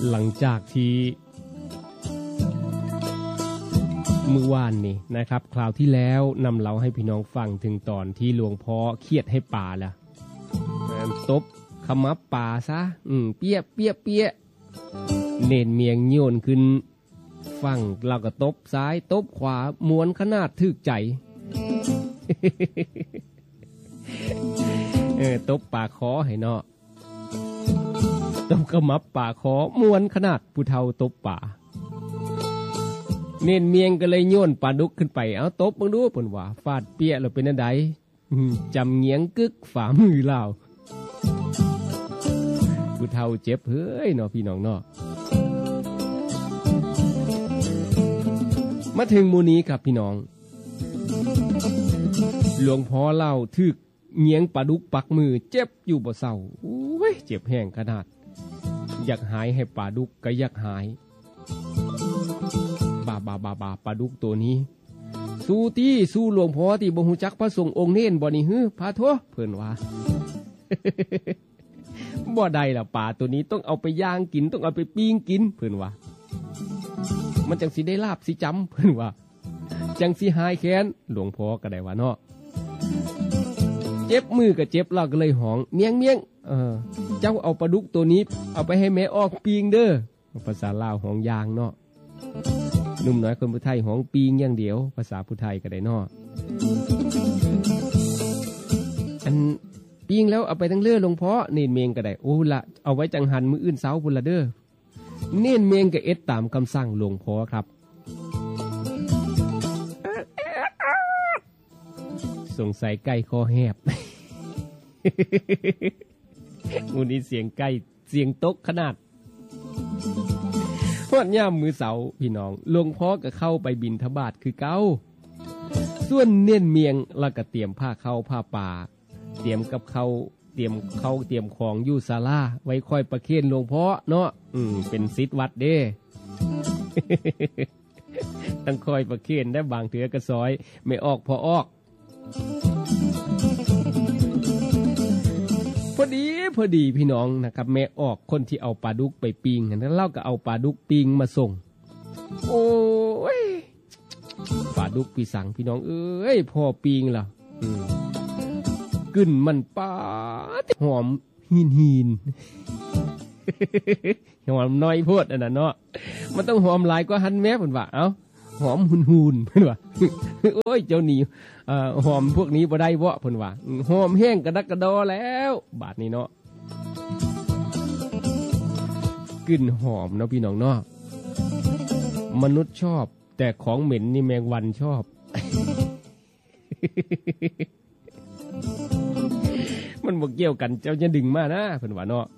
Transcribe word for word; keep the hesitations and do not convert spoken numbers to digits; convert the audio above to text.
หลังจากที่เมื่อวานนี่นะครับคราวที่แล้วนำเราให้พี่น้องฟังถึงตอนที่หลวงพ่อเครียดให้ป่าละตบขมับป่าซะอืมเปี้ยเปี้ยเปี้ยเน่นเมียงโยนขึ้นฟังเราก็ตบซ้ายตบขวาม้วนขนาดถึกใจ เออตบป่าคอให้เนาะตบขมับป่าคอม้วนขนาดผู้เฒ่าตบป่าเน่นเมียงก็เลยโยนปลาดุกขึ้นไปเอาตบมึงดูเพิ่นว่าฟาดเปี้ยแล้วเป็นอันใดจำเงียงกึกฝ่ามือลาวผู้เฒ่าเจ็บเฮ้ยเนาะพี่น้องเนาะมาถึงหมู่นี้ครับพี่น้องหลวงพ่อเล่าถึกเงียงปลาดุกปักมือเจ็บอยู่บ่เศร้าโอ้ยเจ็บแห้งขนาดอยากหายให้ปลาดุกก็อยากหายบาบาบาบาปลาดุกตัวนี้สู้ที่สู้หลวงพ่อที่บ่ฮู้จักพระสงฆ์องค์เน้นบ่นี่ฮือพาโทเพิ่นว่า บ่ได้ล่ะปลาตัวนี้ต้องเอาไปย่างกินต้องเอาไปปิ้งกินเพิ่นว่ามันจังสิได้ลาบสิจำเพิ่นว่าจังสิหายแค้นหลวงพ่อก็ได้ว่าเนาะเจ็บมือก็เจ็บเราก็เลยหองเมียงเมียงเออเจ้าเอาปลาดุกตัวนี้เอาไปให้แม่ออกปิ้งเด้อภาษาลาวหองยางเนาะหนุ่มน้อยคนผู้ไทยหองปิ้งอย่างเดียวภาษาผู้ไทยก็ได้เนาะอันปิ้งแล้วเอาไปทั้งเลือหลวงพ่อเน้นเมียงก็ได้โอ้ละเอาไว้จังหันมื้ออื่นเช้าพุ่นละเด้อเน้นเมียงก็เอ็ดตามคำสั่งหลวงพ่อครับสงสัยไก่คอแหบ มูนี้เสียงไก่เสียงตกขนาดวันย่ามมือเสาพี่น้องหลวงพ่อก็เข้าไปบิณฑบาตคือเก้าส่วนเน้นเมียงแล้วก็เตรียมผ้าเข้าผ้าป่าเตรียมกับเข้าเตรียมเข้าเตรียมของอยู่ศาลาไว้ค่อยประเคนหลวงพ่อเนาะอืมเป็นศิษย์วัดเด้ ต้องคอยประเคนได้บางเถือกระซอยไม่ออกพอออกพอดีพอดีพี่น้องนะครับแม่ออกคนที่เอาปลาดุกไปปิ้งแล้วเราก็เอาปลาดุกปิ้งมาส่งโอ้ยปลาดุกปีสังพี่น้องเอ้ยพอปิ้งล่ะกลิ่นมันปลาหอมหินหินหอมน้อยโพดอันนั้นเนาะมันต้องหอมหลายกว่าหันแม่เพิ่นว่าเอ้าหอมหุนๆเพิ่นว่าโอ้ยเจ้านี่เอ่อหอมพวกนี้บ่ได้บ่เพิ่นว่าหอมแห้งกระดักกระดอแล้วบาดนี้เนาะกลิ่นหอมเนาะพี่น้องเนาะมนุษย์ชอบแต่ของเหม็นนี่แมงวันชอบมันบ่เกี่ยวกันเจ้าจะดึงมานะเพิ่นว่าเนาะ